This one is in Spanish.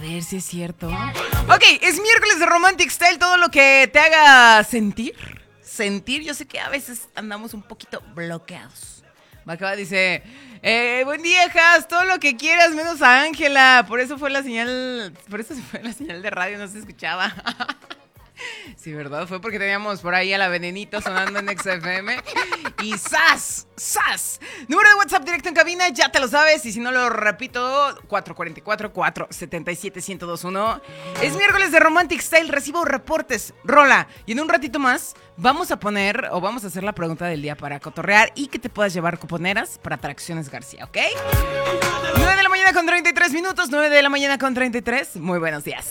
ver si es cierto. Ok, es miércoles de Romantic Style, todo lo que te haga sentir. Yo sé que a veces andamos un poquito bloqueados. Bacaba dice, buen día, Has, todo lo que quieras menos a Ángela. Por eso se fue la señal de radio, no se escuchaba. Sí, ¿verdad? Fue porque teníamos por ahí a la Venenito sonando en XFM. Y ¡zas! Número de WhatsApp directo en cabina, ya te lo sabes. Y si no lo repito, 444-477-1021. Es miércoles de Romantic Style, recibo reportes, rola. Y en un ratito más vamos a hacer la pregunta del día para cotorrear y que te puedas llevar cuponeras para Atracciones García, ¿ok? 9 de la mañana con 33 minutos, 9 de la mañana con 33. Muy buenos días.